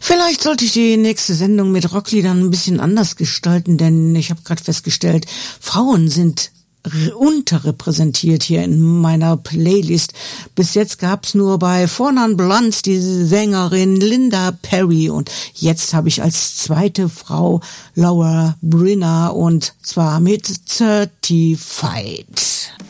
Vielleicht sollte ich die nächste Sendung mit Rockliedern ein bisschen anders gestalten, denn ich habe gerade festgestellt, Frauen sind unterrepräsentiert hier in meiner Playlist. Bis jetzt gab's nur bei Four Non Blondes die Sängerin Linda Perry und jetzt habe ich als zweite Frau Laura Brynner und zwar mit Certified.